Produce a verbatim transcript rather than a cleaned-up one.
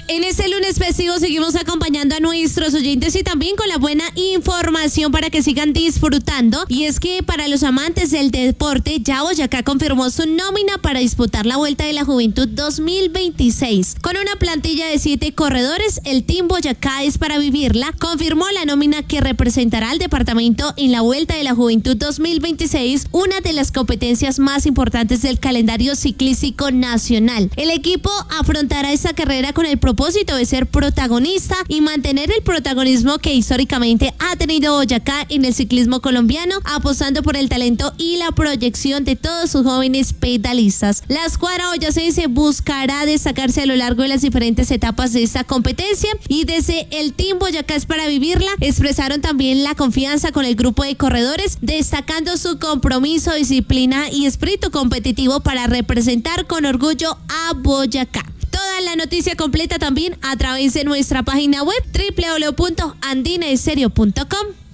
En este lunes festivo seguimos acompañando a nuestros oyentes y también con la buena información para que sigan disfrutando. Y es que para los amantes del deporte, ya Boyacá confirmó su nómina para disputar la Vuelta de la Juventud dos mil veintiséis. Con una plantilla de siete corredores, el Team Boyacá es para vivirla. Confirmó la nómina que representará al departamento en la Vuelta de la Juventud dos mil veintiséis, una de las competencias más importantes del calendario ciclístico nacional. El equipo afrontará esta carrera con el propósito de ser protagonista y mantener el protagonismo que históricamente ha tenido Boyacá en el ciclismo colombiano, apostando por el talento y la proyección de todos sus jóvenes pedalistas. La escuadra boyacense buscará destacarse a lo largo de las diferentes etapas de esta competencia y desde el Team Boyacá es para vivirla expresaron también la confianza con el grupo de corredores, destacando su compromiso, disciplina y espíritu competitivo para representar con orgullo a Boyacá. Toda la noticia completa también a través de nuestra página web doble u doble u doble u punto andina estéreo punto com.